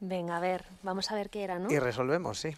Venga, a ver, vamos a ver qué era, ¿no? Y resolvemos, sí.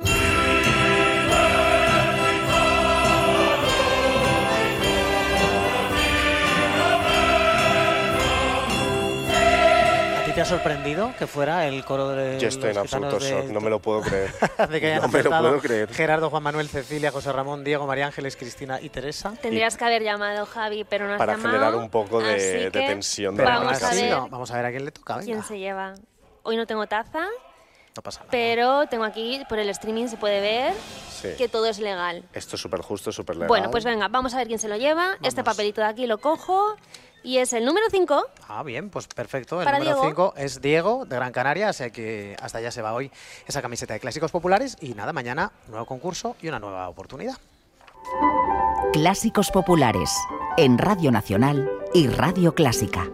¿Te ha sorprendido que fuera el coro de Yo estoy en absoluto shock, no me lo puedo creer. de que hayan No me lo puedo creer. Gerardo, Juan Manuel, Cecilia, José Ramón, Diego, María Ángeles, Cristina y Teresa. Tendrías que haber llamado Javi, pero no has Para llamado. generar un poco de así que tensión. Pero vamos aún a así, ver vamos a ver a quién le toca. Venga. quién se lleva. Hoy no tengo taza, No pasa nada. pero tengo aquí, por el streaming se puede ver Sí. que todo es legal. Esto es súper justo, súper legal. Bueno, pues venga, vamos a ver quién se lo lleva. Este papelito de aquí lo cojo y es el número 5. Ah, bien, pues perfecto. El Para número Diego. 5 es Diego, de Gran Canaria, así que hasta allá se va hoy esa camiseta de Clásicos Populares. Y nada, mañana nuevo concurso y una nueva oportunidad. Clásicos Populares, en Radio Nacional y Radio Clásica.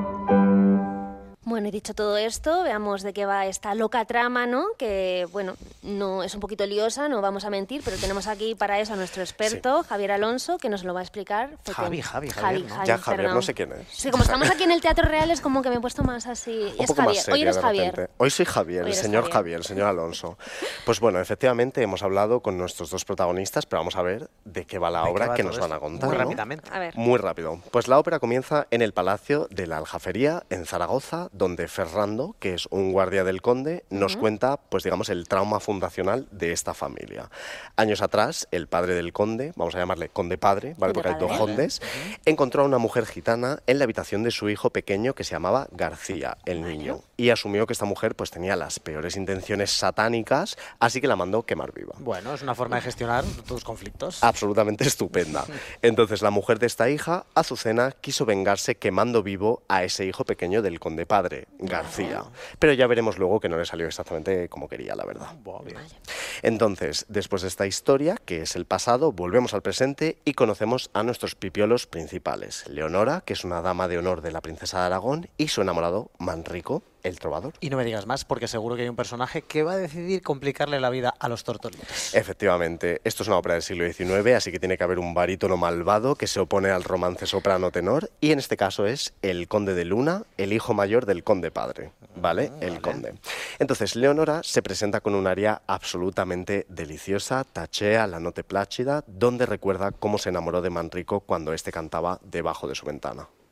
Bueno, y dicho todo esto, veamos de qué va esta loca trama, ¿no? Que, bueno, no es un poquito liosa, no vamos a mentir, pero tenemos aquí para eso a nuestro experto, Javier Alonso, que nos lo va a explicar. Javier, ¿no? Ya Javier, perdón. no sé quién es. Sí, como estamos aquí en el Teatro Real, es como que me he puesto más así. Un Es poco Javier. más seria, Hoy eres de Javier. repente. Hoy soy Javier, Hoy el eres señor Javier. Javier, el señor Alonso. Pues bueno, efectivamente hemos hablado con nuestros dos protagonistas, pero vamos a ver de qué va la ¿De qué obra va que todo nos van a esto? contar. Muy ¿no? rápidamente. A ver. Muy rápido. Pues la ópera comienza en el Palacio de la Aljafería, en Zaragoza, donde Ferrando, que es un guardia del conde, nos cuenta, pues digamos, el trauma fundacional de esta familia. Años atrás, el padre del conde, vamos a llamarle conde padre, ¿vale? Conde Porque hay dos padre. condes, encontró a una mujer gitana en la habitación de su hijo pequeño que se llamaba García, el niño, y asumió que esta mujer pues tenía las peores intenciones satánicas, así que la mandó quemar viva. Bueno, es una forma de gestionar tus conflictos. Absolutamente estupenda. Entonces la mujer de esta hija, Azucena, quiso vengarse quemando vivo a ese hijo pequeño del conde padre, García. Pero ya veremos luego que no le salió exactamente como quería, la verdad. Buah, bien. Entonces, después de esta historia, que es el pasado, volvemos al presente y conocemos a nuestros pipiolos principales. Leonora, que es una dama de honor de la princesa de Aragón, y su enamorado, Manrico, el trovador. Y no me digas más, porque seguro que hay un personaje que va a decidir complicarle la vida a los tortolitos. Efectivamente, esto es una ópera del siglo XIX, así que tiene que haber un barítono malvado que se opone al romance soprano-tenor, y en este caso es el conde de Luna, el hijo mayor del conde padre, ¿vale? El conde. Entonces, Leonora se presenta con un aria absolutamente deliciosa, tachea la notte plácida, donde recuerda cómo se enamoró de Manrico cuando éste cantaba debajo de su ventana.